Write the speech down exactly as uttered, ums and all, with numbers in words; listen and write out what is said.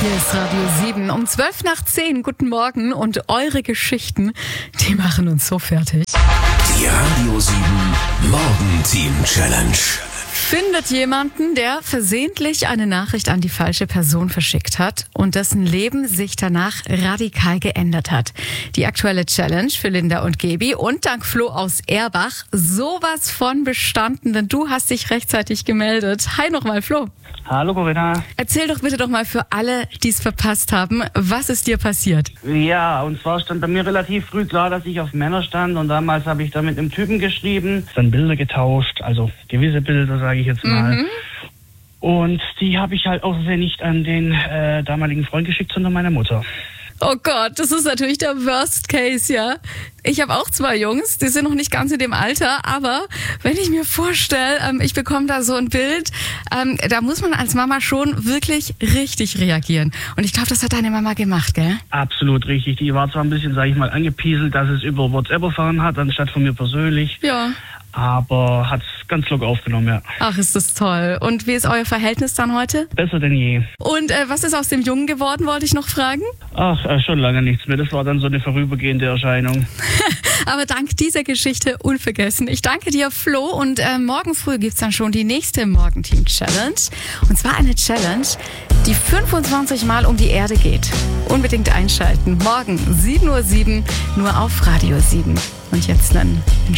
Hier ist Radio sieben um zwölf nach zehn. Guten Morgen und eure Geschichten, die machen uns so fertig. Die Radio sieben Morgenteam Challenge. Findet jemanden, der versehentlich eine Nachricht an die falsche Person verschickt hat und dessen Leben sich danach radikal geändert hat. Die aktuelle Challenge für Linda und Gaby und dank Flo aus Erbach sowas von bestanden, denn du hast dich rechtzeitig gemeldet. Hi nochmal, Flo. Hallo Corinna. Erzähl doch bitte doch mal für alle, die es verpasst haben, was ist dir passiert? Ja, und zwar stand bei mir relativ früh klar, dass ich auf Männer stand und damals habe ich da mit einem Typen geschrieben, dann Bilder getauscht, also gewisse Bilder, sage ich jetzt mal. Mhm. Und die habe ich halt aus Versehen nicht an den äh, damaligen Freund geschickt, sondern meiner Mutter. Oh Gott, das ist natürlich der Worst Case, ja. Ich habe auch zwei Jungs, die sind noch nicht ganz in dem Alter, aber wenn ich mir vorstelle, ähm, ich bekomme da so ein Bild, ähm, da muss man als Mama schon wirklich richtig reagieren. Und ich glaube, das hat deine Mama gemacht, gell? Absolut richtig. Die war zwar ein bisschen, sage ich mal, angepieselt, dass es über WhatsApp erfahren hat, anstatt von mir persönlich. Ja. Aber hat es ganz locker aufgenommen, ja. Ach, ist das toll. Und wie ist euer Verhältnis dann heute? Besser denn je. Und äh, was ist aus dem Jungen geworden, wollte ich noch fragen? Ach, äh, schon lange nichts mehr. Das war dann so eine vorübergehende Erscheinung. Aber dank dieser Geschichte unvergessen. Ich danke dir, Flo. Und äh, morgen früh gibt's dann schon die nächste Morgenteam-Challenge. Und zwar eine Challenge, die fünfundzwanzig Mal um die Erde geht. Unbedingt einschalten. Morgen sieben Uhr sieben nur auf Radio sieben. Und jetzt dann